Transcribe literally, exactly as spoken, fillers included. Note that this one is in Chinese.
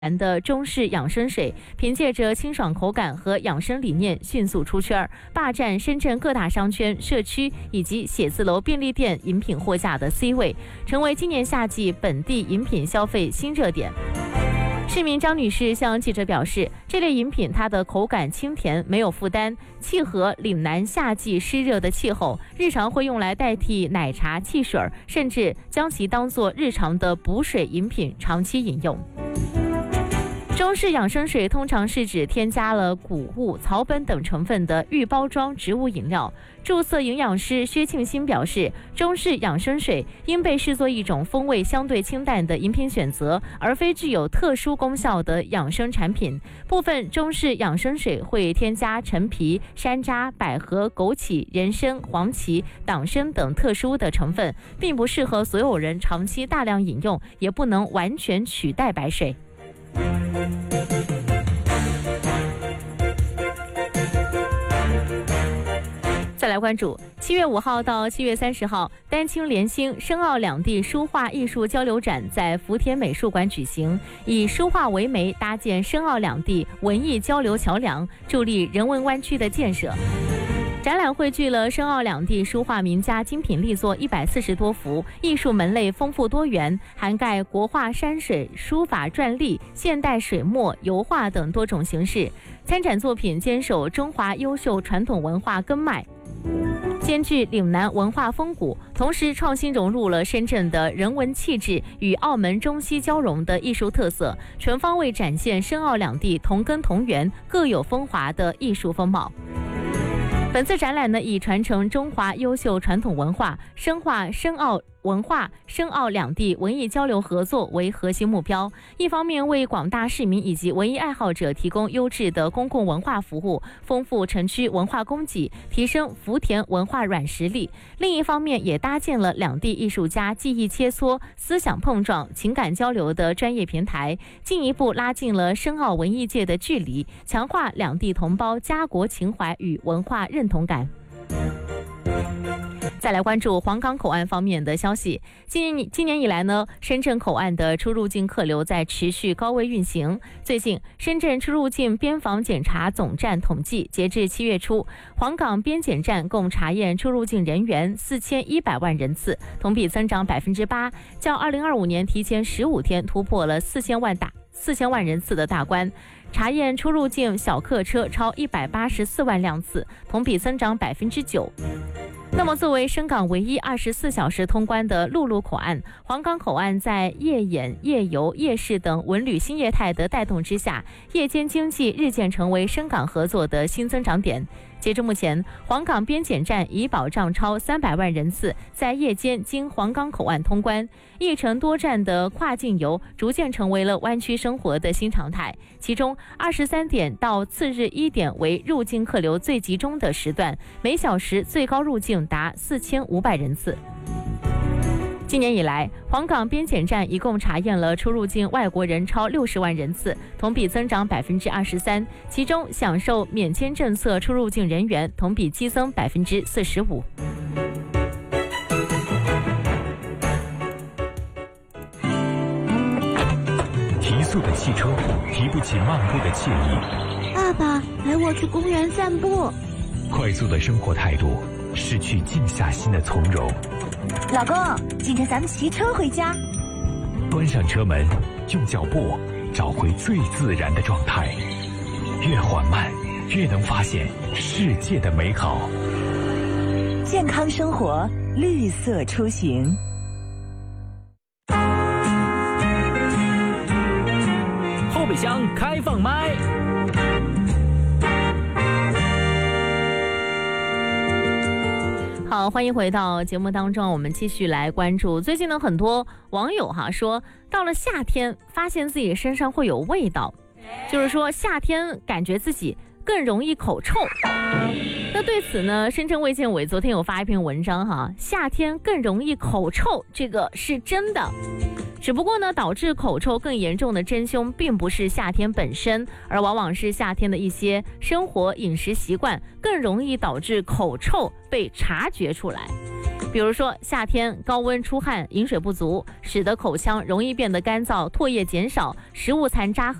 的中式养生水，凭借着清爽口感和养生理念迅速出圈，霸占深圳各大商圈、社区以及写字楼、便利店饮品货架的 C 位，成为今年夏季本地饮品消费新热点。市民张女士向记者表示，这类饮品它的口感清甜，没有负担，契合岭南夏季湿热的气候，日常会用来代替奶茶、汽水，甚至将其当作日常的补水饮品长期饮用。中式养生水通常是指添加了谷物、草本等成分的预包装植物饮料。注册营养师薛庆新表示，中式养生水应被视作一种风味相对清淡的饮品选择，而非具有特殊功效的养生产品。部分中式养生水会添加陈皮、山楂、百合、枸杞、人参、黄芪、党参等特殊的成分，并不适合所有人长期大量饮用，也不能完全取代白水。再来关注七月五号到七月三十号，丹青联兴申奥两地书画艺术交流展在福田美术馆举行，以书画为媒，搭建申奥两地文艺交流桥梁，助力人文湾区的建设。展览汇聚了申奥两地书画名家精品力作一百四十多幅，艺术门类丰富多元，涵盖国画、山水、书法、篆隶、现代水墨、油画等多种形式。参展作品坚守中华优秀传统文化根脉，兼具岭南文化风骨，同时创新融入了深圳的人文气质与澳门中西交融的艺术特色，全方位展现申奥两地同根同源、各有风华的艺术风貌。本次展览呢，以传承中华优秀传统文化、深化申奥文化、申奥两地文艺交流合作为核心目标。一方面为广大市民以及文艺爱好者提供优质的公共文化服务，丰富城区文化供给，提升福田文化软实力；另一方面也搭建了两地艺术家技艺切磋、思想碰撞、情感交流的专业平台，进一步拉近了申奥文艺界的距离，强化两地同胞家国情怀与文化认同感。再来关注黄冈口岸方面的消息。今年今年以来呢，深圳口岸的出入境客流在持续高位运行。最近，深圳出入境边防检查总站统计，截至七月初，黄冈边检站共查验出入境人员四千一百万人次，同比增长百分之八，较二零二五年提前十五天突破了四千万大四千万人次的大关。查验出入境小客车超一百八十四万辆次，同比增长百分之九。那么，作为深港唯一二十四小时通关的陆路口岸，黄冈口岸在夜演、夜游、夜市等文旅新业态的带动之下，夜间经济日渐成为深港合作的新增长点。截至目前，黄冈边检站已保障超三百万人次在夜间经黄冈口岸通关，一程多站的跨境游逐渐成为了湾区生活的新常态。其中，二十三点到次日一点为入境客流最集中的时段，每小时最高入境达四千五百人次。今年以来，黄冈边检站一共查验了出入境外国人超六十万人次，同比增长百分之二十三。其中，享受免签政策出入境人员同比激增百分之四十五。 提速的汽车，提不起漫步的惬意。 爸爸，陪我去公园散步。 快速的生活态度，失去静下心的从容。 老公，今天咱们骑车回家。 关上车门，用脚步找回最自然的状态。越缓慢，越能发现世界的美好。 健康生活，绿色出行。 后备箱开放麦。 好，欢迎回到节目当中，我们继续来关注最近呢，很多网友哈说，到了夏天发现自己身上会有味道，就是说夏天感觉自己更容易口臭。那对此呢，深圳卫健委昨天有发一篇文章哈，夏天更容易口臭，这个是真的。只不过呢，导致口臭更严重的真凶并不是夏天本身，而往往是夏天的一些生活饮食习惯更容易导致口臭被察觉出来。 比如说夏天高温出汗，饮水不足，使得口腔容易变得干燥，唾液减少，食物残渣